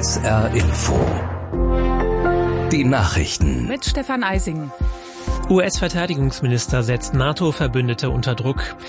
SR Info. Die Nachrichten. Mit Stefan Eising. US-Verteidigungsminister setzt NATO-Verbündete unter Druck.